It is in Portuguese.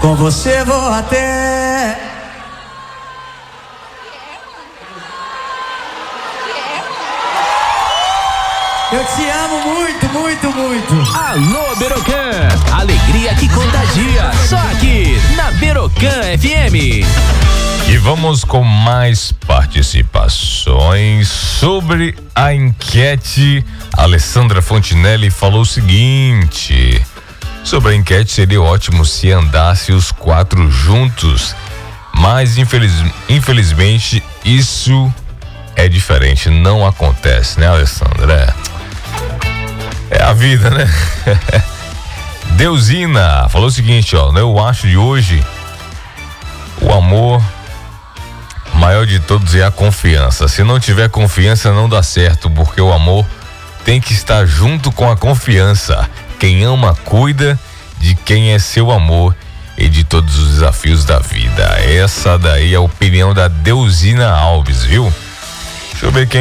Com você vou até. Eu te amo muito, muito, muito. Alô, Berocan, alegria que contagia, só aqui na Berocan FM. E vamos com mais participações sobre a enquete. A Alessandra Fontinelli falou o seguinte: sobre a enquete, seria ótimo se andasse os 4 juntos, mas infelizmente isso é diferente, não acontece, né, Alessandra? É a vida, né? Deusina falou o seguinte, ó: eu acho de hoje o amor maior de todos é a confiança. Se não tiver confiança, não dá certo, porque o amor tem que estar junto com a confiança. Quem ama, cuida de quem é seu amor e de todos os desafios da vida. Essa daí é a opinião da Deusina Alves, viu? Deixa eu ver quem